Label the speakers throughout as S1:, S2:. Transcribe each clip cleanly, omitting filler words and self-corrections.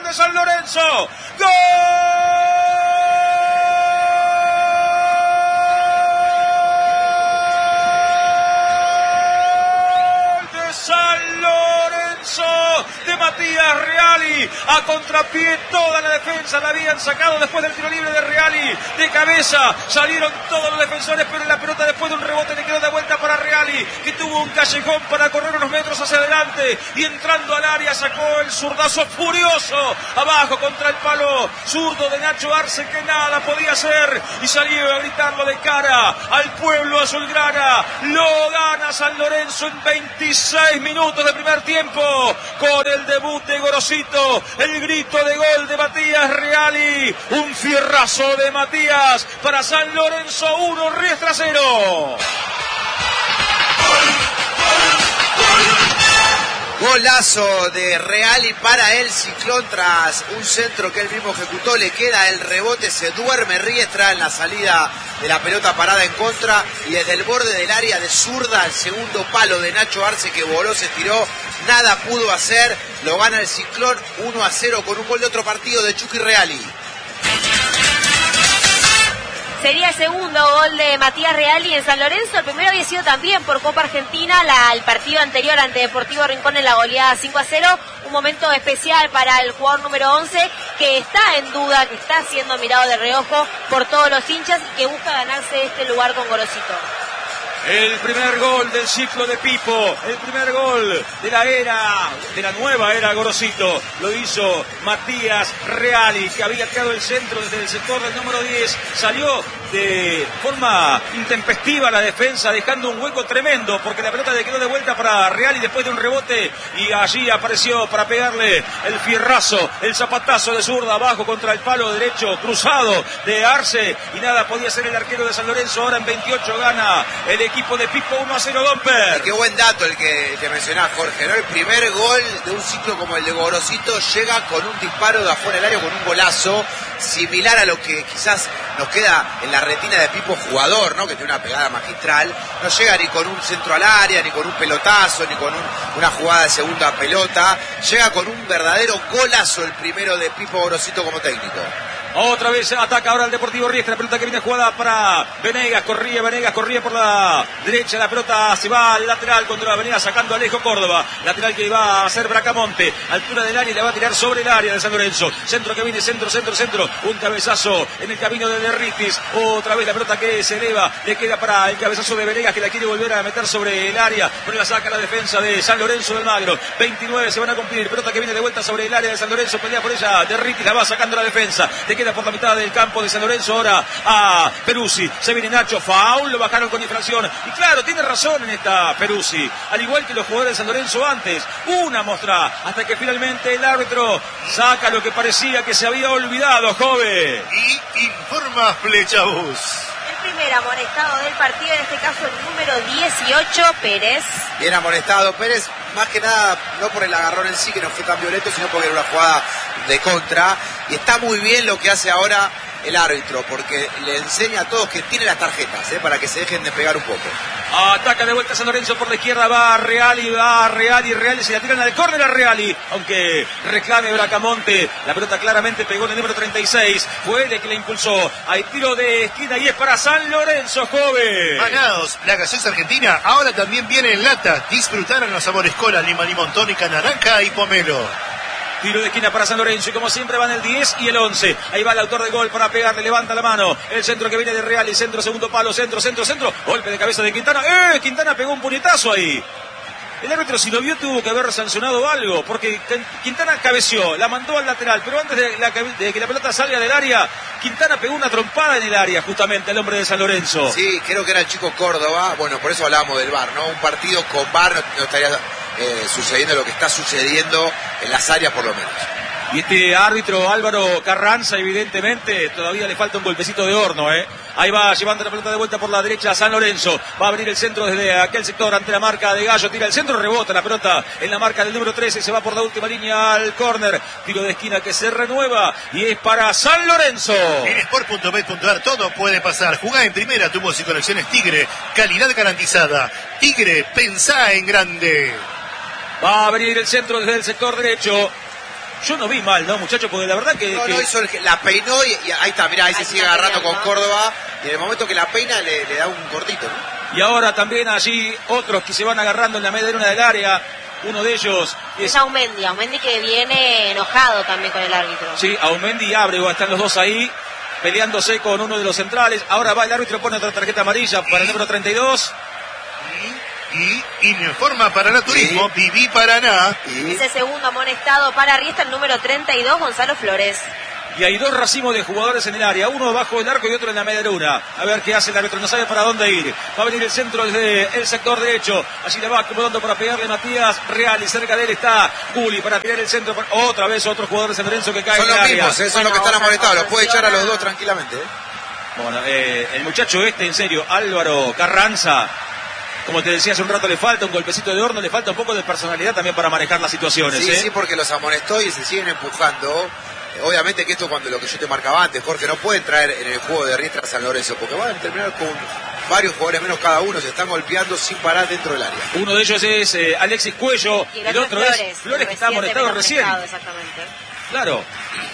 S1: de San Lorenzo. ¡Gol! San Lorenzo de Matías Reali, a contrapié toda la defensa la habían sacado después del tiro libre de Reali, de cabeza salieron todos los defensores, pero la pelota después de un rebote le quedó de vuelta para Reali, que tuvo un callejón para correr unos metros hacia adelante y entrando al área sacó el zurdazo furioso abajo contra el palo zurdo de Nacho Arce, que nada podía hacer y salió a gritarlo de cara al pueblo azulgrana. Lo gana San Lorenzo en 26 minutos de primer tiempo con el debut de Gorosito, el grito de gol de Matías Reali, un fierrazo de Matías para San Lorenzo 1, Riestra 0.
S2: Golazo de Reali para el Ciclón tras un centro que él mismo ejecutó. Le queda el rebote, se duerme Riestra en la salida de la pelota parada en contra y desde el borde del área de zurda el segundo palo de Nacho Arce, que voló, se tiró, nada pudo hacer. Lo gana el Ciclón 1-0 con un gol de otro partido de Chucky Reali.
S3: Sería el segundo gol de Matías Reali en San Lorenzo. El primero había sido también por Copa Argentina, el partido anterior ante Deportivo Rincón en la goleada 5-0. Un momento especial para el jugador número 11, que está en duda, que está siendo mirado de reojo por todos los hinchas y que busca ganarse este lugar con Gorosito.
S1: El primer gol del ciclo de Pipo, el primer gol de la nueva era Gorosito, lo hizo Matías Reali, que había tirado el centro desde el sector del número 10, salió de forma intempestiva la defensa, dejando un hueco tremendo, porque la pelota le quedó de vuelta para Reali después de un rebote, y allí apareció para pegarle el fierrazo, el zapatazo de zurda abajo contra el palo derecho cruzado de Arce, y nada podía hacer el arquero de San Lorenzo. Ahora en 28 gana el equipo de Pipo 1-0, Domper.
S2: Qué buen dato el que mencionás, Jorge, ¿no? El primer gol de un ciclo como el de Gorosito llega con un disparo de afuera del área, con un golazo similar a lo que quizás nos queda en la retina de Pipo jugador, ¿no? Que tiene una pegada magistral. No llega ni con un centro al área, ni con un pelotazo, ni con una jugada de segunda pelota. Llega con un verdadero golazo el primero de Pipo Gorosito como técnico.
S1: Otra vez ataca ahora el Deportivo Riestra, la pelota que viene jugada para Venegas, corría por la derecha, la pelota se va al lateral contra la Venegas, sacando a Alejo Córdoba, lateral que va a hacer Bracamonte, altura del área y la va a tirar sobre el área de San Lorenzo, centro que viene, centro, un cabezazo en el camino de Derritis, otra vez la pelota que se eleva, le queda para el cabezazo de Venegas, que la quiere volver a meter sobre el área, pero la saca la defensa de San Lorenzo del Magro. 29 se van a cumplir, pelota que viene de vuelta sobre el área de San Lorenzo, pelea por ella, Derritis la va sacando la defensa, queda por la mitad del campo de San Lorenzo ahora a Peruzzi, se viene Nacho, faul, lo bajaron con infracción, y claro, tiene razón en esta Peruzzi, al igual que los jugadores de San Lorenzo antes, una muestra, hasta que finalmente el árbitro saca lo que parecía que se había olvidado, joven.
S4: Y informa Flecha Bus.
S3: El primer amonestado del partido, en este caso el número 18, Pérez.
S2: Bien amonestado Pérez, más que nada no por el agarrón en sí, que no fue tan violento, sino porque era una jugada de contra, y está muy bien lo que hace ahora el árbitro, porque le enseña a todos que tiene las tarjetas, para que se dejen de pegar un poco.
S1: Ataca de vuelta San Lorenzo por la izquierda, va Reali, se la tiran al córner a Reali, aunque reclame Bracamonte, la pelota claramente pegó en el número 36, fue el que la impulsó, hay tiro de esquina y es para San Lorenzo, joven.
S4: Ganados, la gaseosa argentina ahora también viene en lata, disfrutaron los sabores cola, lima, limón, tónica, naranja y pomelo.
S1: Tiro de esquina para San Lorenzo y como siempre van el 10 y el 11. Ahí va el autor del gol para pegarle, levanta la mano. El centro que viene de Reali, centro, segundo palo, centro. Golpe de cabeza de Quintana. Quintana pegó un puñetazo ahí. El árbitro, si lo vio, tuvo que haber sancionado algo, porque Quintana cabeció, la mandó al lateral, pero antes de que la pelota salga del área, Quintana pegó una trompada en el área, justamente, al hombre de San Lorenzo.
S2: Sí, creo que era el chico Córdoba. Bueno, por eso hablábamos del VAR, ¿no? Un partido con VAR no estaría sucediendo lo que está sucediendo en las áreas, por lo menos.
S1: Y este árbitro Álvaro Carranza, evidentemente, todavía le falta un golpecito de horno, Ahí va llevando la pelota de vuelta por la derecha a San Lorenzo. Va a abrir el centro desde aquel sector ante la marca de Gallo. Tira el centro, rebota la pelota en la marca del número 13. Se va por la última línea al córner. Tiro de esquina que se renueva y es para San Lorenzo.
S4: En sport.bet.ar todo puede pasar. Jugá en primera, tu música colecciones Tigre. Calidad garantizada. Tigre, pensá en grande.
S1: Va a abrir el centro desde el sector derecho. Yo no vi mal, ¿no, muchachos? Porque la verdad que...
S2: No, hizo la peinó y ahí está, mirá, ahí se sigue agarrando con Córdoba. Y en el momento que la peina le da un cortito, ¿no?
S1: Y ahora también allí otros que se van agarrando en la media luna del área. Uno de ellos
S3: es Aumendi que viene enojado también con el árbitro.
S1: Sí, Aumendi y Ábrego están los dos ahí peleándose con uno de los centrales. Ahora va el árbitro, pone otra tarjeta amarilla para el número 32.
S4: Y informa Paraná Turismo, Viví Paraná.
S3: Ese segundo amonestado para Riestra, el número 32, Gonzalo Flores.
S1: Y hay dos racimos de jugadores en el área, uno bajo el arco y otro en la media luna. A ver qué hace el árbitro, no sabe para dónde ir. Va a venir el centro desde el sector derecho. Allí le va acomodando para pegarle Matías Real y cerca de él está Gulli para tirar el centro. Otra vez otro jugador de San Lorenzo que cae
S2: son
S1: en el área.
S2: Son los mismos, son los que están amonestados, los puede echar a los dos tranquilamente.
S1: Bueno, el muchacho en serio, Álvaro Carranza, como te decía hace un rato, le falta un golpecito de horno, le falta un poco de personalidad también para manejar las situaciones.
S2: Sí, porque los amonestó y se siguen empujando. Obviamente que esto, cuando lo que yo te marcaba antes, Jorge, no pueden traer en el juego de Riestra a San Lorenzo, porque van a terminar con varios jugadores menos cada uno, se están golpeando sin parar dentro del área.
S1: Uno de ellos es Alexis Cuello,
S3: y el otro es
S1: Flores, que está amonestado recién.
S3: Exactamente.
S1: Claro.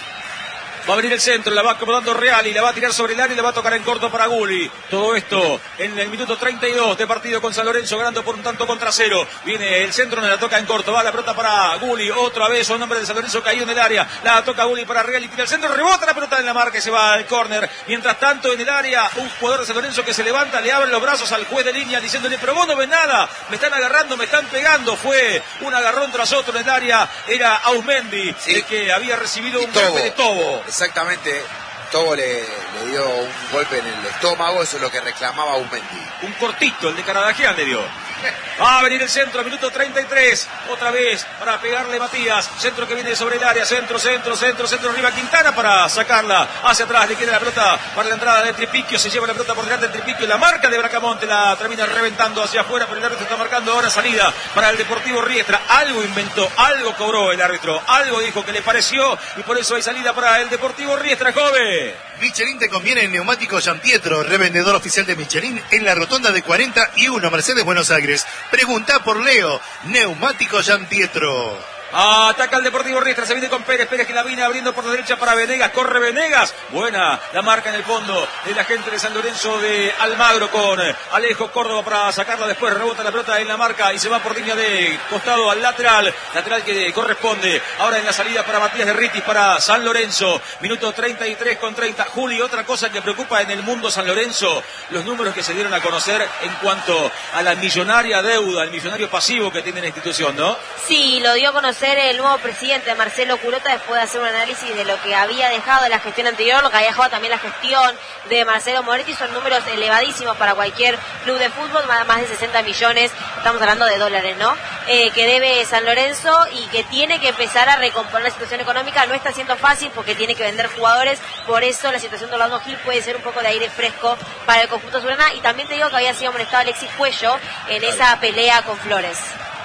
S1: Va a venir el centro, la va acomodando Real y la va a tirar sobre el área y la va a tocar en corto para Gulli. Todo esto en el minuto 32 de partido con San Lorenzo, ganando por un tanto contra cero. Viene el centro, no la toca en corto, va la pelota para Gulli. Otra vez un hombre de San Lorenzo caído en el área. La toca Gulli para Real y tira el centro, rebota la pelota en la marca y se va al córner. Mientras tanto en el área, un jugador de San Lorenzo que se levanta, le abre los brazos al juez de línea diciéndole: pero vos no ves nada, me están agarrando, me están pegando. Fue un agarrón tras otro en el área. Era Aumendi, el que había recibido un golpe de Tobo.
S2: Exactamente, Tobo le dio un golpe en el estómago, eso es lo que reclamaba Aumendi.
S1: Un cortito, el de Caradagian le dio. Va a venir el centro, minuto 33, otra vez para pegarle Matías, centro que viene sobre el área, centro, arriba Quintana para sacarla hacia atrás, le queda la pelota para la entrada de Tripiquio, se lleva la pelota por delante de Tripiquio, la marca de Bracamonte la termina reventando hacia afuera, pero el árbitro está marcando ahora salida para el Deportivo Riestra. Algo inventó, algo cobró el árbitro, algo dijo que le pareció y por eso hay salida para el Deportivo Riestra, joven.
S4: Michelin te conviene en Neumáticos Giampietro, revendedor oficial de Michelin en la rotonda de 41 Mercedes Buenos Aires. Pregunta por Leo, Neumáticos Giampietro.
S1: Ataca el Deportivo Riestra, se viene con Pérez que la viene abriendo por la derecha para Venegas, corre Venegas, buena la marca en el fondo de la gente de San Lorenzo de Almagro con Alejo Córdoba para sacarla, después rebota la pelota en la marca y se va por línea de costado al lateral que corresponde ahora en la salida para Matías de Ritis para San Lorenzo, minuto 33 con 30. Juli, otra cosa que preocupa en el mundo San Lorenzo, los números que se dieron a conocer en cuanto a la millonaria deuda, el millonario pasivo que tiene la institución, ¿no?
S3: Sí, lo dio a conocer el nuevo presidente Marcelo Curota después de hacer un análisis de lo que había dejado de la gestión anterior, lo que había dejado también la gestión de Marcelo Moretti. Son números elevadísimos para cualquier club de fútbol, más de 60 millones, estamos hablando de dólares, ¿no? Que debe San Lorenzo y que tiene que empezar a recomponer la situación económica. No está siendo fácil porque tiene que vender jugadores, por eso la situación de Orlando Gil puede ser un poco de aire fresco para el conjunto azulgrana. Y también te digo que había sido amonestado Alexis Cuello en esa pelea con Flores.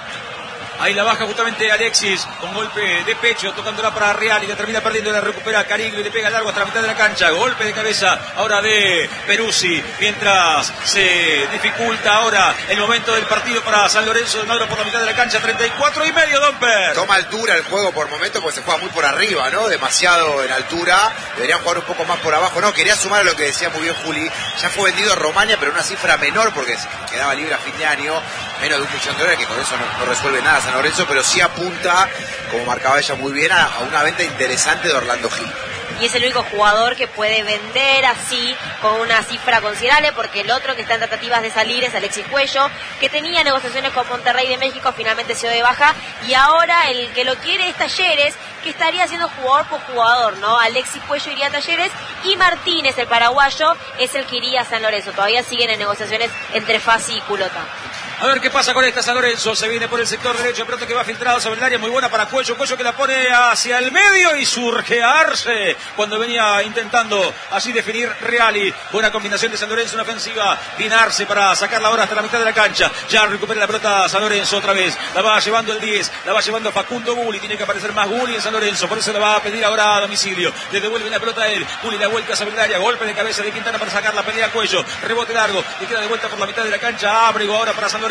S1: Ahí la baja justamente Alexis con golpe de pecho, tocándola para Real y la termina perdiendo, la recupera Cariglio y le pega largo hasta la mitad de la cancha. Golpe de cabeza ahora de Peruzzi, mientras se dificulta ahora el momento del partido para San Lorenzo de Almagro por la mitad de la cancha. 34,5, Domper.
S2: Toma altura el juego por momento porque se juega muy por arriba, ¿no? Demasiado en altura. Deberían jugar un poco más por abajo. No, quería sumar a lo que decía muy bien Juli. Ya fue vendido a Romania, pero una cifra menor porque quedaba libre a fin de año. Menos de $1 millón, que con eso no resuelve nada San Lorenzo, pero sí apunta, como marcaba ella muy bien, a una venta interesante de Orlando Gil.
S3: Y es el único jugador que puede vender así con una cifra considerable, porque el otro que está en tratativas de salir es Alexis Cuello, que tenía negociaciones con Monterrey de México, finalmente se dio de baja, y ahora el que lo quiere es Talleres, que estaría siendo jugador por jugador, ¿no? Alexis Cuello iría a Talleres y Martínez, el paraguayo, es el que iría a San Lorenzo. Todavía siguen en negociaciones entre Fassi y Culota.
S1: A ver qué pasa con esta San Lorenzo. Se viene por el sector derecho, pronto que va filtrado sobre el área, muy buena para Cuello. Cuello que la pone hacia el medio y surge a Arce cuando venía intentando así definir Reali. Buena combinación de San Lorenzo en ofensiva. Viene Arce para sacarla ahora hasta la mitad de la cancha. Ya recupera la pelota San Lorenzo otra vez. La va llevando el 10, la va llevando Facundo Gulli. Tiene que aparecer más Gulli en San Lorenzo, por eso la va a pedir ahora a domicilio. Le devuelve la pelota a él. Gulli la vuelta sobre el área, golpe de cabeza de Quintana para sacar la pelea a Cuello. Rebote largo, y queda de vuelta por la mitad de la cancha. Ábrego ahora para San Lorenzo.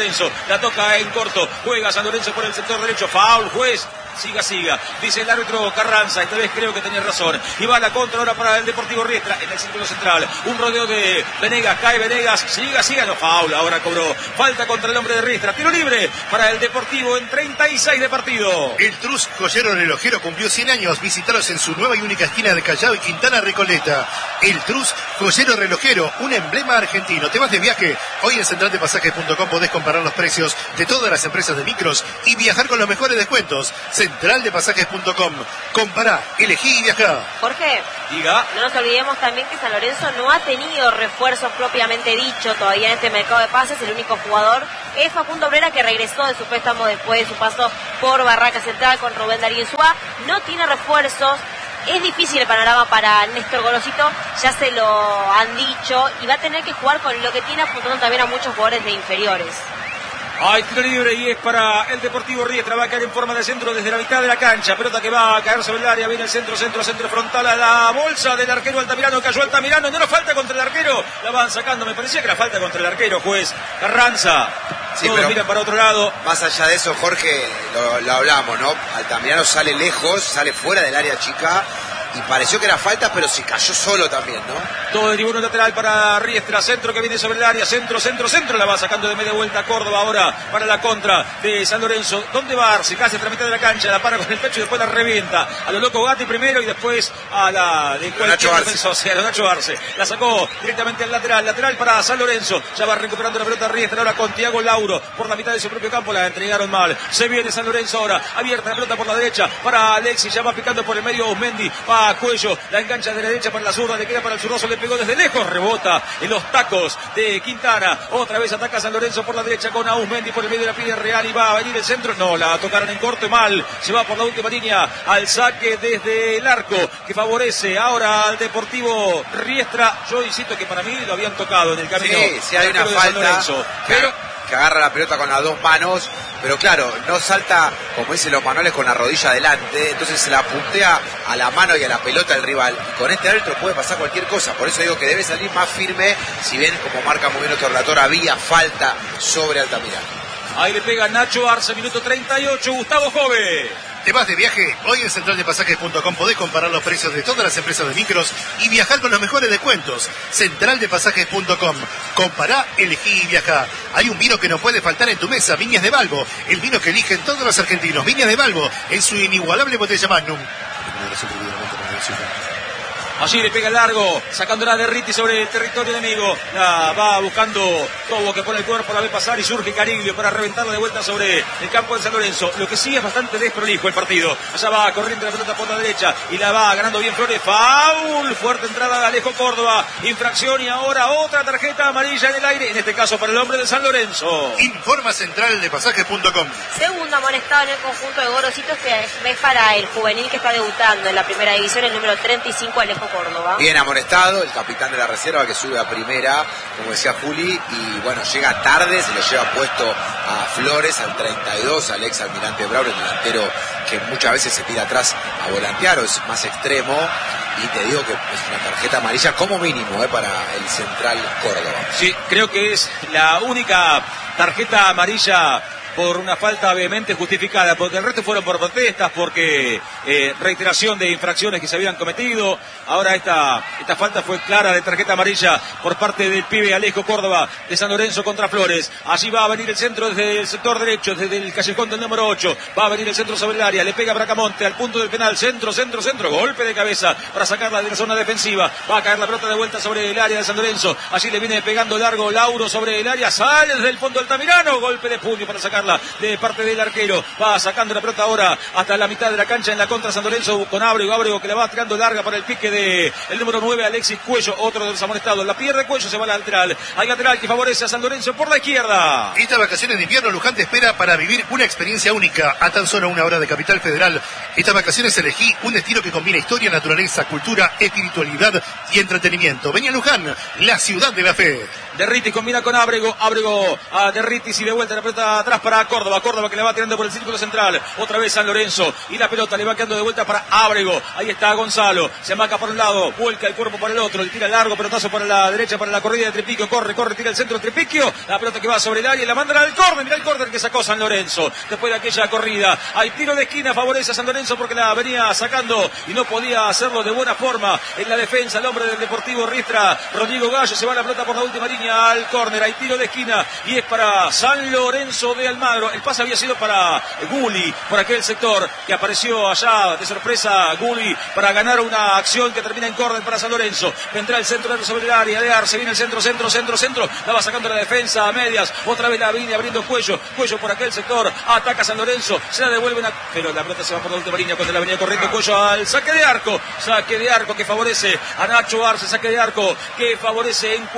S1: Lorenzo. La toca en corto. Juega San Lorenzo por el sector derecho. Foul, juez. Siga, dice el árbitro Carranza, esta vez creo que tenía razón. Y va la contra ahora para el Deportivo Riestra en el círculo central. Un rodeo de Venegas, cae Venegas, siga, no, foul, ahora cobró. Falta contra el hombre de Riestra. Tiro libre para el Deportivo en 36 de partido.
S4: El Trus Joyero Relojero cumplió 100 años. Visitaros en su nueva y única esquina de Callao y Quintana Recoleta. El Trus Joyero Relojero, un emblema argentino. ¿Te vas de viaje? Hoy en centraldepasajes.com podés comparar los precios de todas las empresas de micros y viajar con los mejores descuentos. Centraldepasajes.com. Compará, elegí y viajá.
S3: Jorge,
S1: diga.
S3: No nos olvidemos también que San Lorenzo no ha tenido refuerzos propiamente dicho todavía en este mercado de pases. El único jugador es Facundo Obrera, que regresó de su préstamo después de su paso por Barraca Central con Rubén Darío Insúa. No tiene refuerzos. Es difícil el panorama para Néstor Gorosito, ya se lo han dicho, y va a tener que jugar con lo que tiene, apuntando también a muchos jugadores de inferiores.
S1: Hay tiro libre y es para el Deportivo Riestra. Va a caer en forma de centro desde la mitad de la cancha. Pelota que va a caer sobre el área. Viene el centro frontal a la bolsa del arquero Altamirano. Cayó Altamirano. No nos falta contra el arquero. La van sacando. Me parecía que era falta contra el arquero, juez Carranza.
S2: Sí,
S1: todos miran para otro lado.
S2: Más allá de eso, Jorge, lo hablamos, ¿no? Altamirano sale lejos, sale fuera del área chica. Y pareció que era falta, pero se cayó solo también, ¿no?
S1: Todo de tribuno lateral para Riestra. Centro que viene sobre el área. Centro. La va sacando de media vuelta Córdoba ahora para la contra de San Lorenzo. ¿Dónde va Arce? Casi a la mitad de la cancha. La para con el pecho y después la revienta. A lo loco Gatti primero y después a la de cualquier defensor. O sea, a lo Nacho Arce. La sacó directamente al lateral. Lateral para San Lorenzo. Ya va recuperando la pelota Riestra ahora con Tiago Lauro. Por la mitad de su propio campo la entregaron mal. Se viene San Lorenzo ahora. Abierta la pelota por la derecha para Alexis. Ya va picando por el medio Osmendi. Va a Cuello. La engancha de la derecha para la zurda. Le queda para el zurroso. Le pegó desde lejos. Rebota en los tacos de Quintana. Otra vez ataca San Lorenzo por la derecha con Ausmendi por el medio de la pide Real. Y va a venir el centro. No, la tocaron en corto y mal. Se va por la última línea al saque desde el arco que favorece ahora al Deportivo Riestra. Yo insisto que para mí lo habían tocado en el camino.
S2: Sí, hay una falta. Pero que agarra la pelota con las dos manos, pero claro, no salta, como dicen los manuales, con la rodilla adelante, entonces se la puntea a la mano y a la pelota del rival, y con este árbitro puede pasar cualquier cosa, por eso digo que debe salir más firme, si bien, como marca muy bien otro relator, había falta sobre Altamirano.
S1: Ahí le pega Nacho Arce, minuto 38, Gustavo Jove.
S4: ¿Te vas de viaje? Hoy en centraldepasajes.com podés comparar los precios de todas las empresas de micros y viajar con los mejores descuentos. Centraldepasajes.com. Compará, elegí y viajá. Hay un vino que no puede faltar en tu mesa, Viñas de Balbo. El vino que eligen todos los argentinos. Viñas de Balbo, en su inigualable botella Magnum.
S1: Allí le pega el largo, sacándola de Ritti sobre el territorio enemigo. La va buscando Tobo, que pone el cuerpo, la ve pasar y surge Cariglio para reventarla de vuelta sobre el campo de San Lorenzo. Lo que sí es bastante desprolijo el partido. Allá va corriendo la pelota por la derecha y la va ganando bien Flores. Foul, fuerte entrada de Alejo Córdoba. Infracción y ahora otra tarjeta amarilla en el aire, en este caso para el hombre de San Lorenzo.
S4: Informa centraldepasajes.com.
S3: Segundo amonestado en el conjunto de Gorositos, que es para el juvenil que está debutando en la primera división, el número 35, Alejo Córdoba.
S2: Bien amonestado, el capitán de la reserva que sube a primera, como decía Juli, y bueno, llega tarde, se lo lleva puesto a Flores, al 32, Alex Almirante Bravo, el delantero que muchas veces se tira atrás a volantear o es más extremo, y te digo que es una tarjeta amarilla como mínimo para el Central Córdoba.
S1: Sí, creo que es la única tarjeta amarilla por una falta vehemente justificada, porque el resto fueron por protestas, porque reiteración de infracciones que se habían cometido. Ahora esta falta fue clara de tarjeta amarilla por parte del pibe Alejo Córdoba de San Lorenzo contra Flores. Allí va a venir el centro desde el sector derecho, desde el callejón del número 8. Va a venir el centro sobre el área, le pega Bracamonte al punto del penal, centro, golpe de cabeza para sacarla de la zona defensiva. Va a caer la pelota de vuelta sobre el área de San Lorenzo. Allí le viene pegando largo Lauro sobre el área, sale desde el fondo Altamirano, golpe de puño para sacarla de parte del arquero. Va sacando la pelota ahora hasta la mitad de la cancha en la contra San Lorenzo con Ábrego que la va tirando larga para el pique de el número 9 Alexis Cuello, otro de los amonestados. La pierde Cuello, se va al lateral. Hay lateral que favorece a San Lorenzo por la izquierda.
S4: Estas vacaciones de invierno Luján te espera para vivir una experiencia única a tan solo una hora de Capital Federal. Estas vacaciones elegí un destino que combina historia, naturaleza, cultura, espiritualidad y entretenimiento. Vení a Luján, la ciudad de la fe.
S1: Derritis combina con Ábrego a Derritis y de vuelta la pelota atrás para para Córdoba. Córdoba que le va tirando por el círculo central. Otra vez San Lorenzo. Y la pelota le va quedando de vuelta para Ábrego. Ahí está Gonzalo. Se amaca por un lado. Vuelca el cuerpo para el otro. Le tira largo. Pelotazo para la derecha para la corrida de Tripiquio. Corre, tira el centro de Tripiquio. La pelota que va sobre el área y la mandan al córner. Mirá el córner que sacó San Lorenzo. Después de aquella corrida. Hay tiro de esquina. Favorece a San Lorenzo porque la venía sacando y no podía hacerlo de buena forma en la defensa. El hombre del Deportivo Riestra, Rodrigo Gallo, se va la pelota por la última línea al córner. Hay tiro de esquina y es para San Lorenzo de Almagro. El pase había sido para Gulli por aquel sector que apareció allá de sorpresa Gulli para ganar una acción que termina en córner para San Lorenzo. Vendrá el centro sobre el área de Arce. Viene el centro. La va sacando la defensa a medias. Otra vez la viene abriendo Cuello por aquel sector. Ataca San Lorenzo. Se la devuelven pero la pelota se va por la última línea cuando la venía corriendo Cuello al saque de arco. Saque de arco que favorece a Nacho Arce. Saque de arco que favorece en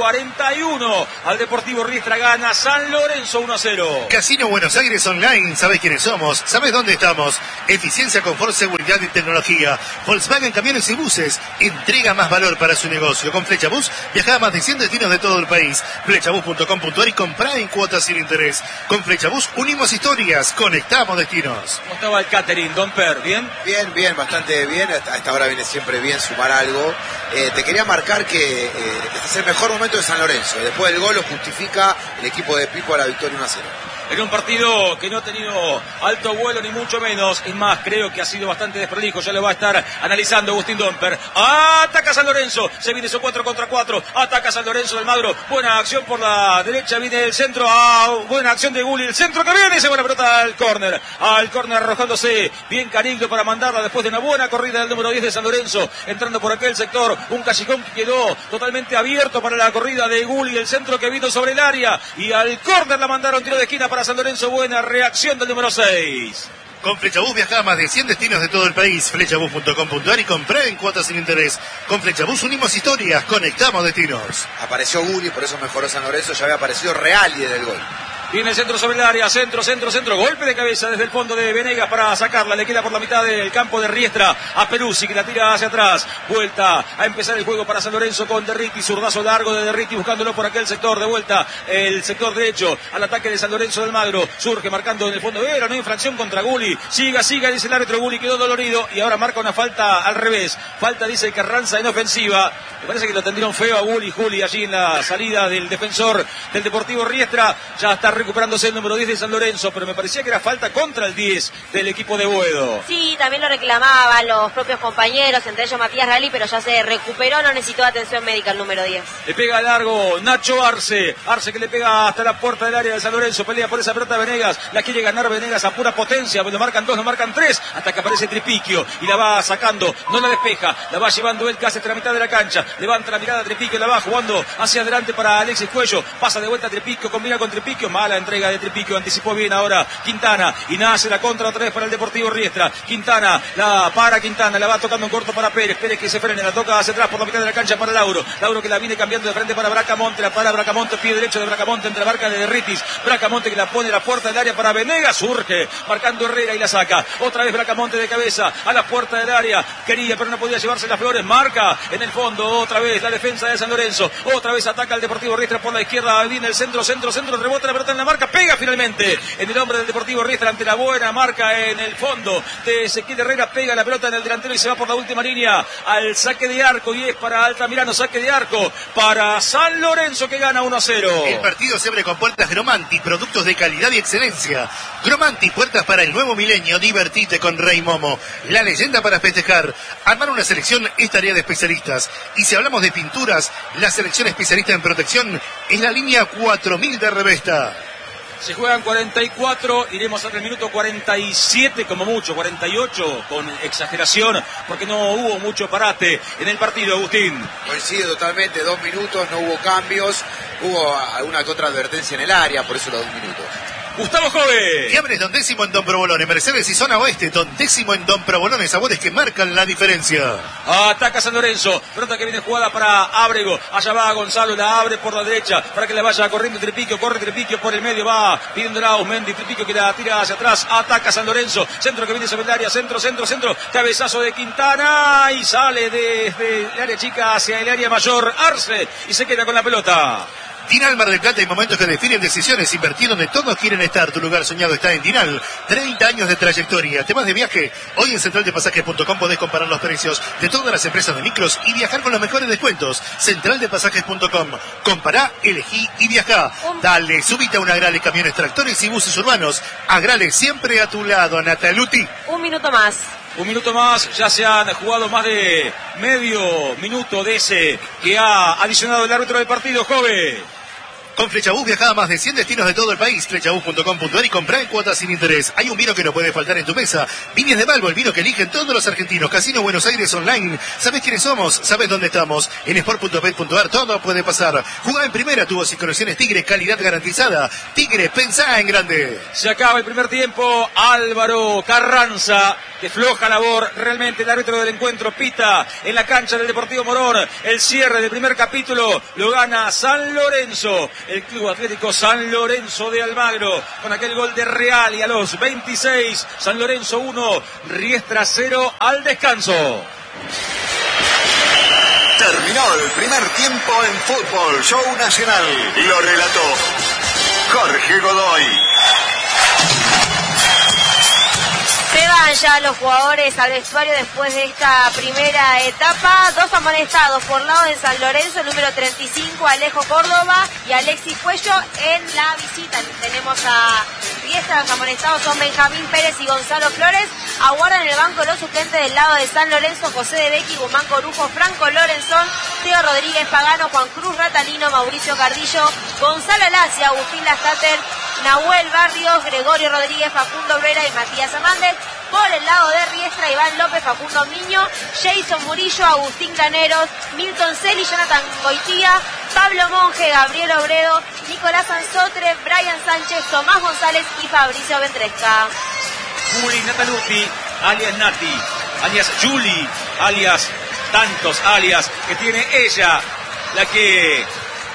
S1: 41 al Deportivo Riestra. Gana San Lorenzo 1-0.
S4: Casino Buenos Aires Online. ¿Sabes quiénes somos? ¿Sabes dónde estamos? Eficiencia, confort, seguridad y tecnología. Volkswagen Camiones y Buses. Entrega más valor para su negocio. Con Flecha Bus viaja a más de 100 destinos de todo el país. Flechabus.com.ar y comprá en cuotas sin interés. Con Flecha Bus unimos historias. Conectamos destinos.
S1: ¿Cómo estaba el catering, Don Per? ¿Bien?
S2: Bien, bastante bien. A esta hora viene siempre bien sumar algo. Te quería marcar que este es el mejor momento de San Lorenzo. Después del gol lo justifica el equipo de Pipo a la victoria 1-0.
S1: En un partido que no ha tenido alto vuelo ni mucho menos. Es más, creo que ha sido bastante desprolijo. Ya lo va a estar analizando Agustín Domper. Ataca San Lorenzo. Se viene su 4 contra 4. Ataca San Lorenzo del Almagro. Buena acción por la derecha. Viene el centro. Buena acción de Gulli. El centro que viene. Se va la pelota al córner. Al córner arrojándose. Bien Cariglio para mandarla después de una buena corrida del número 10 de San Lorenzo. Entrando por aquel sector. Un callejón que quedó totalmente abierto para la corrida de Gulli. El centro que vino sobre el área. Y al córner la mandaron. Tiro de esquina para San Lorenzo. Buena reacción del número 6.
S4: Con Flechabus viaja a más de 100 destinos de todo el país. Flechabus.com.ar y compré en cuotas sin interés. Con Flechabus unimos historias, conectamos destinos.
S2: Apareció Gulli, por eso mejoró San Lorenzo. Ya había aparecido Reali desde el gol.
S1: Viene el centro sobre el área, centro, golpe de cabeza desde el fondo de Venegas para sacarla, le queda por la mitad del campo de Riestra a Peruzzi que la tira hacia atrás, vuelta a empezar el juego para San Lorenzo con Derriti, zurdazo largo de Derriti buscándolo por aquel sector, de vuelta el sector derecho al ataque de San Lorenzo del Almagro, surge marcando en el fondo, era una infracción contra Gulli, siga, dice el árbitro, Gulli quedó dolorido y ahora marca una falta al revés, falta dice Carranza en ofensiva, me parece que lo tendieron feo a Gulli allí en la salida del defensor del Deportivo Riestra, ya está recuperándose el número 10 de San Lorenzo, pero me parecía que era falta contra el 10 del equipo de Boedo.
S3: Sí, también lo reclamaban los propios compañeros, entre ellos Matías Reali, pero ya se recuperó, no necesitó atención médica el número 10.
S1: Le pega largo Nacho Arce que le pega hasta la puerta del área de San Lorenzo, pelea por esa pelota Venegas, la quiere ganar Venegas a pura potencia, lo marcan 2, lo marcan 3, hasta que aparece Tripiquio y la va sacando, no la despeja, la va llevando él casi hasta la mitad de la cancha, levanta la mirada a Tripiquio, la va jugando hacia adelante para Alexis Cuello, pasa de vuelta a Tripiquio, combina con Tripiquio, mala entrega de Tripiquio, anticipó bien ahora Quintana y nace la contra otra vez para el Deportivo Riestra. Quintana, la va tocando en corto para Pérez que se frene, la toca hacia atrás por la mitad de la cancha para Lauro que la viene cambiando de frente para Bracamonte, la para Bracamonte, pie derecho de Bracamonte entre la marca de Derritis, Bracamonte que la pone a la puerta del área para Venegas, surge marcando Herrera y la saca, otra vez Bracamonte de cabeza a la puerta del área, quería pero no podía llevarse las flores, marca en el fondo otra vez la defensa de San Lorenzo, otra vez ataca el Deportivo Riestra por la izquierda, viene el centro, rebota la pelota en la marca, pega finalmente en el hombre del Deportivo Riestra ante la buena marca en el fondo de Ezequiel Herrera, pega la pelota en el delantero y se va por la última línea al saque de arco y es para Altamirano, saque de arco para San Lorenzo que gana 1-0.
S4: El partido se abre con puertas Gromanti, productos de calidad y excelencia. Gromanti, puertas para el nuevo milenio, divertite con Rey Momo, la leyenda para festejar. Armar una selección es tarea de especialistas y si hablamos de pinturas, la selección especialista en protección es la línea 4000 de Revesta.
S1: Se juegan 44, iremos hasta el minuto 47 como mucho, 48 con exageración, porque no hubo mucho parate en el partido, Agustín.
S2: Coincido totalmente, 2 minutos, no hubo cambios, hubo alguna que otra advertencia en el área, por eso los 2 minutos.
S1: Gustavo Jove.
S4: Fiambres Don Décimo en Don Provolone, Mercedes y Zona Oeste, Don Décimo en Don Provolone, sabores que marcan la diferencia.
S1: Ataca San Lorenzo, pelota que viene jugada para Ábrego, allá va Gonzalo, la abre por la derecha, para que la vaya corriendo Tripiquio, corre Tripiquio por el medio, va pidiéndola a Ausmendi, Tripiquio que la tira hacia atrás, ataca San Lorenzo, centro que viene sobre el área, centro, cabezazo de Quintana y sale desde el área chica hacia el área mayor, Arce, y se queda con la pelota.
S4: Dinal Mar del Plata, hay momentos que definen decisiones. Invertir donde todos quieren estar. Tu lugar soñado está en Dinal. 30 años de trayectoria. ¿Temas de viaje? Hoy en centraldepasajes.com podés comparar los precios de todas las empresas de micros y viajar con los mejores descuentos. Centraldepasajes.com. Compará, elegí y viajá. Dale, subite a una Agrale, camiones, tractores y buses urbanos. Agrale, siempre a tu lado, Nataluti.
S3: Un minuto más.
S1: Un minuto más, ya se han jugado más de medio minuto de ese que ha adicionado el árbitro del partido, Jove.
S4: Con Flechabús viajá a más de 100 destinos de todo el país. Flechabús.com.ar y comprá en cuotas sin interés. Hay un vino que no puede faltar en tu mesa. Viñas de Balbo, el vino que eligen todos los argentinos. Casino Buenos Aires Online. ¿Sabés quiénes somos? ¿Sabés dónde estamos? En sport.bet.ar todo puede pasar. Jugá en primera, tuvo y conexiones Tigre, calidad garantizada. Tigre, pensá en grande.
S1: Se acaba el primer tiempo. Álvaro Carranza, de floja labor. Realmente el árbitro del encuentro pita en la cancha del Deportivo Morón. El cierre del primer capítulo lo gana San Lorenzo. El Club Atlético San Lorenzo de Almagro, con aquel gol de Real, y a los 26, San Lorenzo 1, Riestra 0 al descanso.
S5: Terminó el primer tiempo en Fútbol Show Nacional. Lo relató Jorge Godoy.
S3: Se van ya los jugadores al vestuario después de esta primera etapa. 2 amonestados por lado de San Lorenzo, el número 35, Alejo Córdoba, y Alexis Cuello en la visita. Tenemos a Riestra. Los amonestados son Benjamín Pérez y Gonzalo Flores. Aguardan en el banco los suplentes del lado de San Lorenzo: José de Becchi, Guzmán Corujo, Franco Lorenzón, Teo Rodríguez Pagano, Juan Cruz Ratalino, Mauricio Cardillo, Gonzalo Lacia, Agustín Lastater, Nahuel Barrios, Gregorio Rodríguez, Facundo Vera y Matías Hernández. Por el lado de Riestra, Iván López, Facundo Miño, Jason Murillo, Agustín Graneros, Milton Celi, Jonathan Goitía, Pablo Monge, Gabriel Obredo, Nicolás Anzotre, Brian Sánchez, Tomás González y Fabricio Ventresca.
S1: Juli Nataluti, alias Nati, alias Juli, alias tantos alias que tiene ella, la que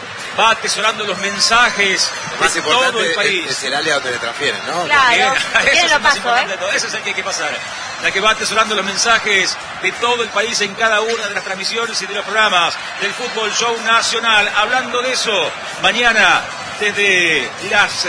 S1: va atesorando los mensajes
S2: más
S1: de
S2: importante
S1: todo el país.
S2: Es el área donde le transfieren, ¿no?
S3: Claro,
S1: Eso es
S3: lo
S1: lo más
S3: paso,
S1: importante de todo. Eso es el que hay que pasar. La que va atesorando los mensajes de todo el país en cada una de las transmisiones y de los programas del Fútbol Show Nacional. Hablando de eso, mañana desde las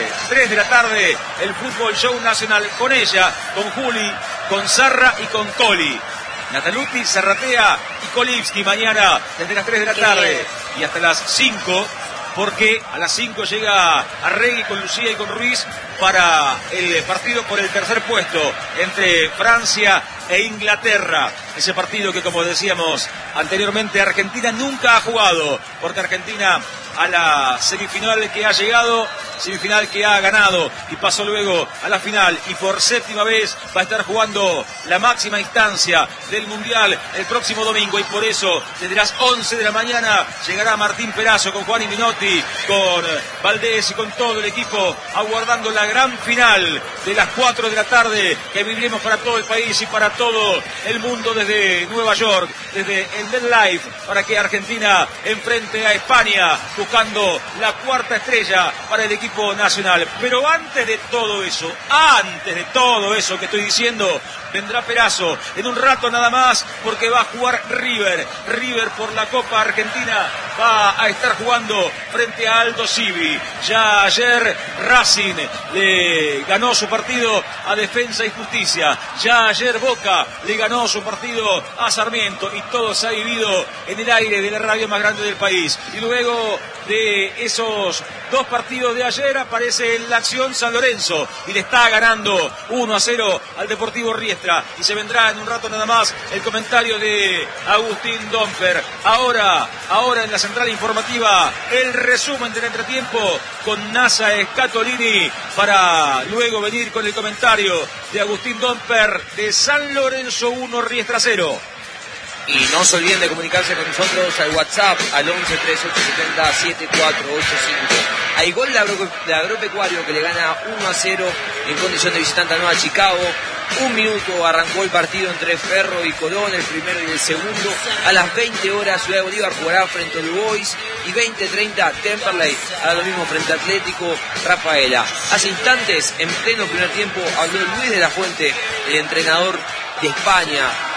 S1: 3 de la tarde, el Fútbol Show Nacional con ella, con Juli, con Sarra y con Coli. Nataluti, Zarratea y Kolivsky mañana desde las 3 de la tarde y hasta las 5, porque a las 5 llega Arregui con Lucía y con Ruiz para el partido por el tercer puesto entre Francia e Inglaterra. Ese partido que, como decíamos anteriormente, Argentina nunca ha jugado, porque Argentina a la semifinal que ha llegado, semifinal que ha ganado y pasó luego a la final, y por séptima vez va a estar jugando la máxima instancia del Mundial el próximo domingo, y por eso desde las 11 de la mañana llegará Martín Perazo con Juan Minotti, con Valdés y con todo el equipo, aguardando la gran final de las 4 de la tarde que viviremos para todo el país y para todo el mundo desde Nueva York, desde el MetLife, para que Argentina enfrente a España buscando la cuarta estrella para el equipo nacional. Pero antes de todo eso que estoy diciendo, vendrá Perazo en un rato nada más, porque va a jugar River por la Copa Argentina, va a estar jugando frente a Aldo Civi. Ya ayer Racing le ganó su partido a Defensa y Justicia, ya ayer Boca le ganó su partido a Sarmiento, y todo se ha vivido en el aire de la radio más grande del país. Y luego de esos dos partidos de ayer aparece en la acción San Lorenzo y le está ganando 1-0 al Deportivo Riestra, y se vendrá en un rato nada más el comentario de Agustín Domper. Ahora en la central informativa, el resumen del entretiempo con Nasa Scatolini, para luego venir con el comentario de Agustín Domper de San Lorenzo 1, Riestra 0.
S6: Y no se olviden de comunicarse con nosotros al WhatsApp al 11 3870 7485. Hay gol de Agropecuario que le gana 1-0 en condición de visitante a Nueva Chicago. 1 minuto arrancó el partido entre Ferro y Colón, el primero y el segundo. A las 20 horas Ciudad de Bolívar jugará frente a All Boys, y 20:30 Temperley hará lo mismo frente a Atlético Rafaela. Hace instantes, en pleno primer tiempo, habló Luis de la Fuente, el entrenador de España,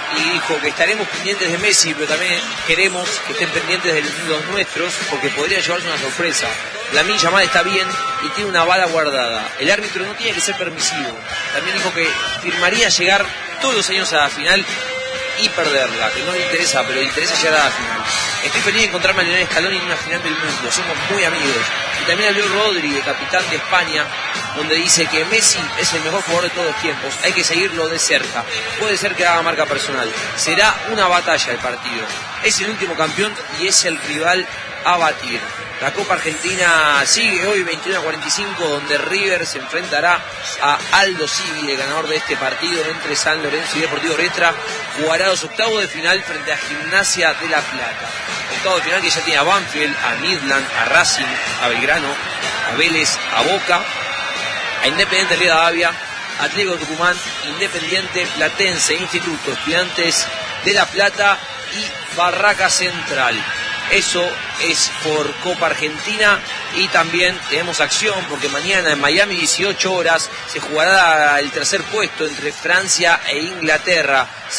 S6: y dijo que estaremos pendientes de Messi, pero también queremos que estén pendientes de los nuestros, porque podría llevarse una sorpresa. Lamine Yamal está bien y tiene una bala guardada. El árbitro no tiene que ser permisivo. También dijo que firmaría llegar todos los años a la final y perderla, que no le interesa, pero le interesa llegar a la final. Estoy feliz de encontrarme a Lionel Scaloni en una final del mundo, somos muy amigos. Y también habló Rodri, el capitán de España, donde dice que Messi es el mejor jugador de todos los tiempos, hay que seguirlo de cerca. Puede ser que haga marca personal, será una batalla el partido. Es el último campeón y es el rival a batir. La Copa Argentina sigue hoy 21:45, donde River se enfrentará a Aldo Civi, el ganador de este partido entre San Lorenzo y Deportivo Riestra. Jugará los octavos de final frente a Gimnasia de La Plata. Octavos de final que ya tiene a Banfield, a Midland, a Racing, a Belgrano, a Vélez, a Boca, a Independiente Rivadavia, Atlético Tucumán, Independiente Platense, Instituto, Estudiantes de La Plata y Barraca Central. Eso es por Copa Argentina y también tenemos acción porque mañana en Miami 18 horas se jugará el tercer puesto entre Francia e Inglaterra.